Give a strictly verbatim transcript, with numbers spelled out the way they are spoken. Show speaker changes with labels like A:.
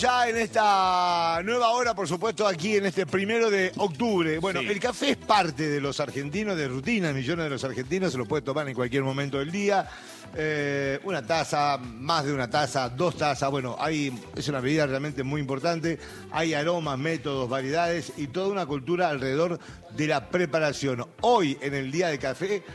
A: Ya en esta nueva hora, por supuesto, aquí en este primero de octubre. Bueno,
B: Sí.
A: el café es parte de los argentinos, de rutina, millones de los argentinos se lo puede tomar en cualquier momento del día. Eh, una taza, más de una taza, dos tazas, bueno, hay, es una bebida realmente muy importante. Hay aromas, métodos, variedades y toda una cultura alrededor de la preparación. Hoy, en el Día del Café,